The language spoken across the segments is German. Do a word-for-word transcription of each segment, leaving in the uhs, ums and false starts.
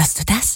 Hörst du das?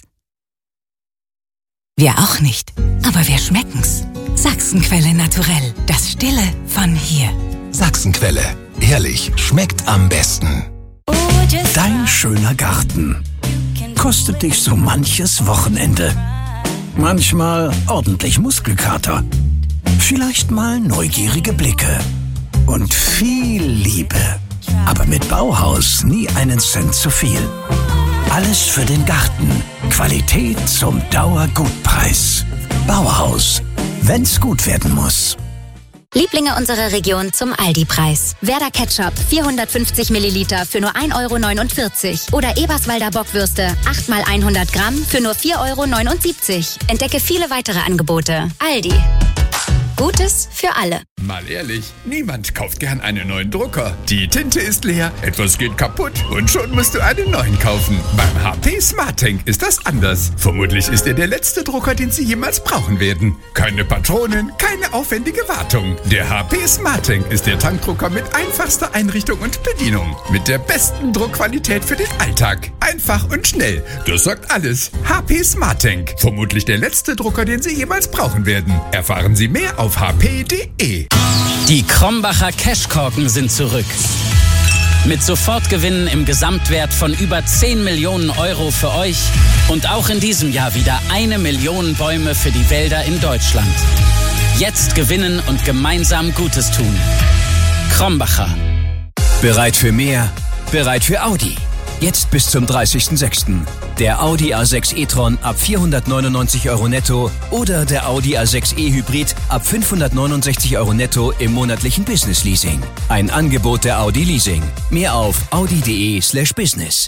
Wir auch nicht, aber wir schmecken's. Sachsenquelle naturell, das Stille von hier. Sachsenquelle, ehrlich, schmeckt am besten. Dein schöner Garten kostet dich so manches Wochenende. Manchmal ordentlich Muskelkater. Vielleicht mal neugierige Blicke. Und viel Liebe. Aber mit Bauhaus nie einen Cent zu viel. Alles für den Garten. Qualität zum Dauergutpreis. Bauhaus. Wenn's gut werden muss. Lieblinge unserer Region zum Aldi-Preis. Werder Ketchup vierhundertfünfzig Milliliter für nur ein Euro neunundvierzig. Oder Eberswalder Bockwürste acht mal hundert Gramm für nur vier Euro neunundsiebzig. Entdecke viele weitere Angebote. Aldi. Gutes für alle. Mal ehrlich, niemand kauft gern einen neuen Drucker. Die Tinte ist leer, etwas geht kaputt und schon musst du einen neuen kaufen. Beim H P SmartTank ist das anders. Vermutlich ist er der letzte Drucker, den Sie jemals brauchen werden. Keine Patronen, keine aufwendige Wartung. Der H P SmartTank ist der Tankdrucker mit einfachster Einrichtung und Bedienung. Mit der besten Druckqualität für den Alltag. Einfach und schnell. Das sagt alles. H P SmartTank. Vermutlich der letzte Drucker, den Sie jemals brauchen werden. Erfahren Sie mehr auf h p punkt d e. Die Krombacher Cashkorken sind zurück. Mit Sofortgewinnen im Gesamtwert von über zehn Millionen Euro für euch und auch in diesem Jahr wieder eine Million Bäume für die Wälder in Deutschland. Jetzt gewinnen und gemeinsam Gutes tun. Krombacher. Bereit für mehr? Bereit für Audi. Jetzt bis zum dreißigsten sechsten Der Audi A sechs e-tron ab vierhundertneunundneunzig Euro netto oder der Audi A sechs e-Hybrid ab fünfhundertneunundsechzig Euro netto im monatlichen Business Leasing. Ein Angebot der Audi Leasing. Mehr auf audi punkt de slash business.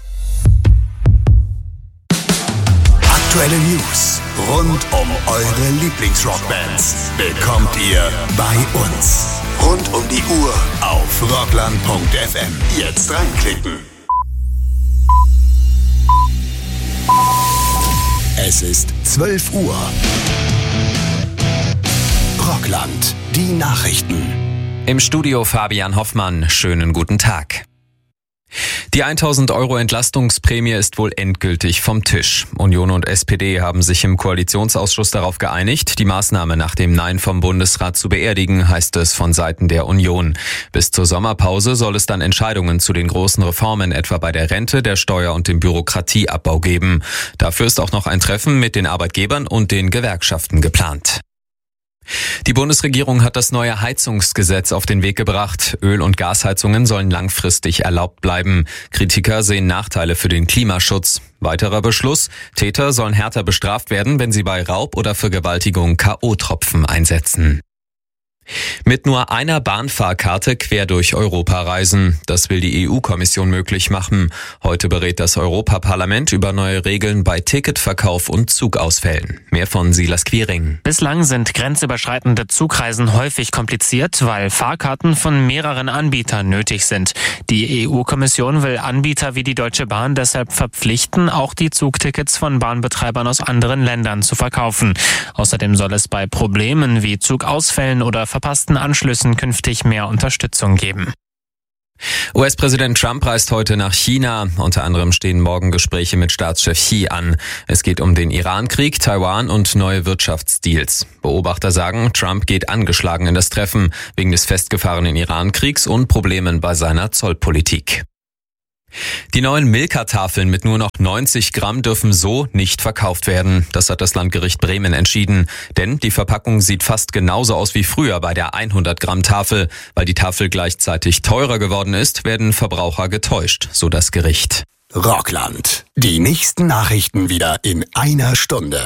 Aktuelle News rund um eure Lieblingsrockbands bekommt ihr bei uns. Rund um die Uhr auf rockland punkt f m. Jetzt reinklicken. Es ist zwölf Uhr. Rockland, die Nachrichten. Im Studio Fabian Hoffmann. Schönen guten Tag. Die tausend Euro Entlastungsprämie ist wohl endgültig vom Tisch. Union und S P D haben sich im Koalitionsausschuss darauf geeinigt, die Maßnahme nach dem Nein vom Bundesrat zu beerdigen, heißt es von Seiten der Union. Bis zur Sommerpause soll es dann Entscheidungen zu den großen Reformen, etwa bei der Rente, der Steuer- und dem Bürokratieabbau geben. Dafür ist auch noch ein Treffen mit den Arbeitgebern und den Gewerkschaften geplant. Die Bundesregierung hat das neue Heizungsgesetz auf den Weg gebracht. Öl- und Gasheizungen sollen langfristig erlaubt bleiben. Kritiker sehen Nachteile für den Klimaschutz. Weiterer Beschluss: Täter sollen härter bestraft werden, wenn sie bei Raub oder Vergewaltigung K O-Tropfen einsetzen. Mit nur einer Bahnfahrkarte quer durch Europa reisen. Das will die E U-Kommission möglich machen. Heute berät das Europaparlament über neue Regeln bei Ticketverkauf und Zugausfällen. Mehr von Silas Quiring. Bislang sind grenzüberschreitende Zugreisen häufig kompliziert, weil Fahrkarten von mehreren Anbietern nötig sind. Die E U-Kommission will Anbieter wie die Deutsche Bahn deshalb verpflichten, auch die Zugtickets von Bahnbetreibern aus anderen Ländern zu verkaufen. Außerdem soll es bei Problemen wie Zugausfällen oder verpassten Anschlüssen künftig mehr Unterstützung geben. U S-Präsident Trump reist heute nach China. Unter anderem stehen morgen Gespräche mit Staatschef Xi an. Es geht um den Iran-Krieg, Taiwan und neue Wirtschaftsdeals. Beobachter sagen, Trump geht angeschlagen in das Treffen wegen des festgefahrenen Iran-Kriegs und Problemen bei seiner Zollpolitik. Die neuen Milka-Tafeln mit nur noch neunzig Gramm dürfen so nicht verkauft werden. Das hat das Landgericht Bremen entschieden. Denn die Verpackung sieht fast genauso aus wie früher bei der hundert Gramm Tafel. Weil die Tafel gleichzeitig teurer geworden ist, werden Verbraucher getäuscht, so das Gericht. Rockland. Die nächsten Nachrichten wieder in einer Stunde.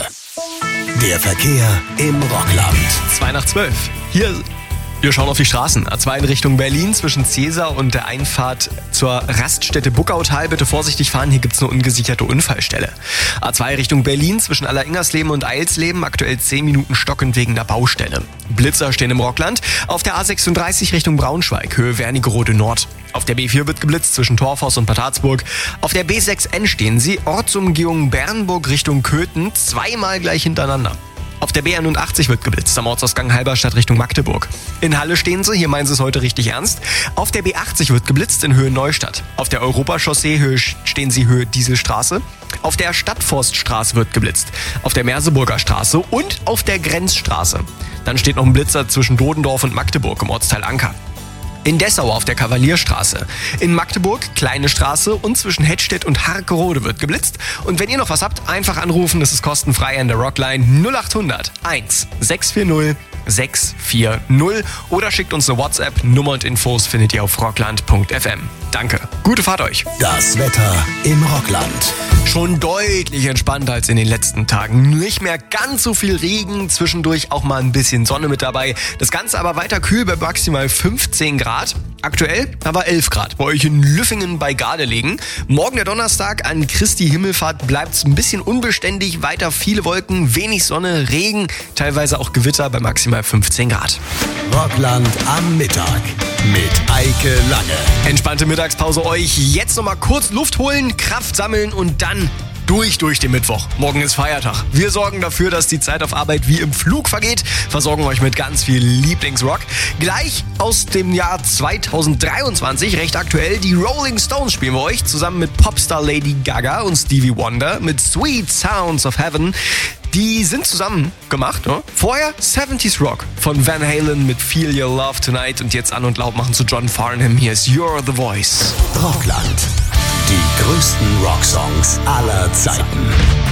Der Verkehr im Rockland. zwei nach zwölf. Hier... Wir schauen auf die Straßen. A zwei in Richtung Berlin zwischen Cäsar und der Einfahrt zur Raststätte Buckautal. Bitte vorsichtig fahren, hier gibt's eine ungesicherte Unfallstelle. A zwei Richtung Berlin zwischen Alleringers-Leben und Eilsleben. Aktuell zehn Minuten stockend wegen der Baustelle. Blitzer stehen im Rockland. Auf der A sechsunddreißig Richtung Braunschweig, Höhe Wernigerode Nord. Auf der B vier wird geblitzt zwischen Torfhaus und Bad Harzburg. Auf der B sechs N stehen sie. Ortsumgehung Bernburg Richtung Köthen. Zweimal gleich hintereinander. Auf der B einundachtzig wird geblitzt, am Ortsausgang Halberstadt Richtung Magdeburg. In Halle stehen sie, hier meinen sie es heute richtig ernst. Auf der B achtzig wird geblitzt in Höhe Neustadt. Auf der Europachaussee stehen sie Höhe Dieselstraße. Auf der Stadtforststraße wird geblitzt, auf der Merseburger Straße und auf der Grenzstraße. Dann steht noch ein Blitzer zwischen Dodendorf und Magdeburg im Ortsteil Anker. In Dessau auf der Kavalierstraße. In Magdeburg, Kleine Straße und zwischen Hettstedt und Harkerode wird geblitzt. Und wenn ihr noch was habt, einfach anrufen, das ist kostenfrei an der Rockline null acht hundert eins sechs vier null sechs vier null oder schickt uns eine WhatsApp. Nummer und Infos findet ihr auf rockland punkt f m. Danke. Gute Fahrt euch. Das Wetter im Rockland. Schon deutlich entspannter als in den letzten Tagen. Nicht mehr ganz so viel Regen, zwischendurch auch mal ein bisschen Sonne mit dabei. Das Ganze aber weiter kühl bei maximal fünfzehn Grad. Aktuell aber elf Grad bei euch in Lüffingen bei Gardelegen. Morgen der Donnerstag an Christi Himmelfahrt bleibt's ein bisschen unbeständig. Weiter viele Wolken, wenig Sonne, Regen, teilweise auch Gewitter bei maximal fünfzehn Grad. Rockland am Mittag mit Eike Lange. Entspannte Mittagspause euch. Jetzt nochmal kurz Luft holen, Kraft sammeln und dann durch durch den Mittwoch. Morgen ist Feiertag. Wir sorgen dafür, dass die Zeit auf Arbeit wie im Flug vergeht. Versorgen euch mit ganz viel Lieblingsrock. Gleich aus dem Jahr zweitausenddreiundzwanzig, recht aktuell, die Rolling Stones spielen wir euch zusammen mit Popstar Lady Gaga und Stevie Wonder mit Sweet Sounds of Heaven. Die sind zusammen gemacht, ne? Vorher siebziger Rock von Van Halen mit Feel Your Love Tonight und jetzt an und laut machen zu John Farnham. Hier ist You're the Voice. Rockland. Die größten Rocksongs aller Zeiten.